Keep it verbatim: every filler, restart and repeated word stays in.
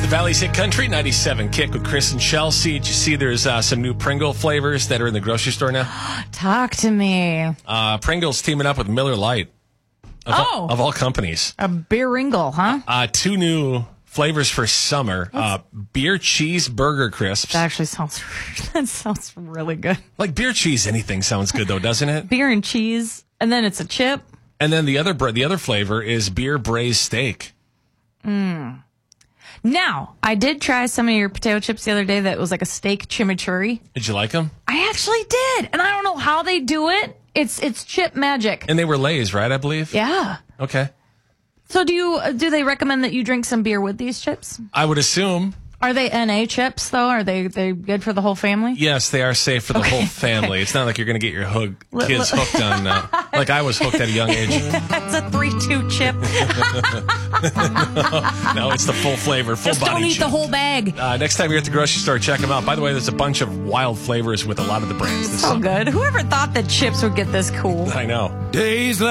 the Valley's Hit Country, ninety-seven Kick with Chris and Chelsea. Did you see there's uh, some new Pringle flavors that are in the grocery store now? Talk to me. Uh, Pringle's teaming up with Miller Lite. Of, Oh. all, of all companies. A beer ringle, huh? Uh, two new flavors for summer. Uh, beer cheese burger crisps. That actually sounds that sounds really good. Like beer cheese, anything sounds good though, doesn't it? Beer and cheese, and then it's a chip. And then the other br- the other flavor is beer braised steak. Now, I did try some of your potato chips the other day that was like a steak chimichurri. Did you like them? I actually did, and I don't know how they do it. It's it's chip magic. And they were Lay's, right? I believe. Yeah. Okay. So do you do they recommend that you drink some beer with these chips? I would assume. Are they N A chips though? Are they they good for the whole family? Yes, they are safe for the Okay, whole family. okay. It's not like you're going to get your hook, Li- kids li- hooked on, uh, like I was hooked at a young age. That's a three two chip. No, it's the full flavor, full Just body don't eat chip. the whole bag. Uh, next time you're at the grocery store, check them out. By the way, there's a bunch of wild flavors with a lot of the brands this So summer. good. Whoever thought that chips would get this cool? I know. Days